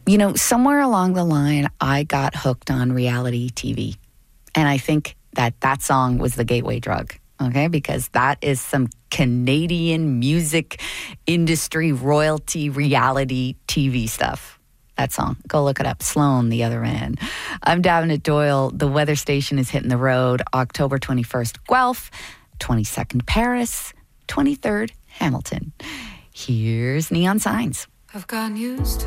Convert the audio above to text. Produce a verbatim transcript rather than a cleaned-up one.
You know, somewhere along the line, I got hooked on reality T V. And I think that that song was the gateway drug, okay? Because that is some Canadian music industry royalty reality T V stuff. That song. Go look it up. Sloan, The Other Man. I'm Davenant Doyle. The weather station is hitting the road. October twenty-first, Guelph. twenty-second, Paris. twenty-third, Hamilton. Here's Neon Signs. I've gotten used to